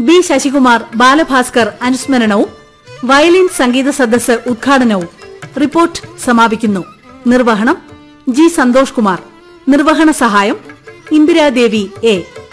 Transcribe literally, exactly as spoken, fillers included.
B Sasikumar Balabhaskar അനുസ്മരണവും violin സംഗീത സദസ്സ് ഉദ്ഘാടനവും. Report സമാപിക്കുന്നു. നിർവഹണം ജി സന്തോഷ് കുമാർ. നിർവഹണ സഹായം ഇന്ദിരാദേവി എ.